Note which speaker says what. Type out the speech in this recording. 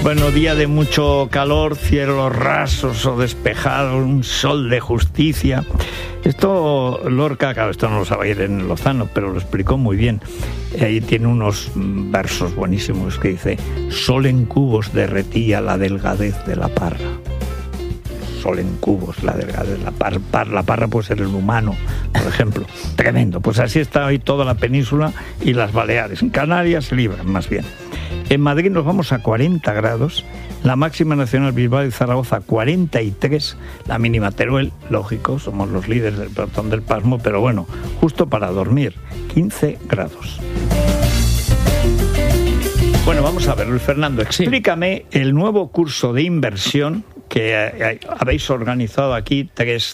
Speaker 1: Bueno, día de mucho calor, cielos rasos o despejados, un sol de justicia. Esto Lorca, claro, esto no lo sabe Irene Lozano, pero lo explicó muy bien. Ahí tiene unos versos buenísimos que dice: sol en cubos derretía la delgadez de la parra. Sol en cubos, la delgadez de la parra. La parra puede ser el humano, por ejemplo. Tremendo. Pues así está hoy toda la península y las Baleares. En Canarias se libran, más bien. En Madrid nos vamos a 40 grados, la máxima nacional Bilbao y Zaragoza 43, la mínima Teruel, lógico, somos los líderes del pelotón del pasmo, pero bueno, justo para dormir, 15 grados. Bueno, vamos a ver, Luis Fernando, explícame el nuevo curso de inversión que habéis organizado aquí, tres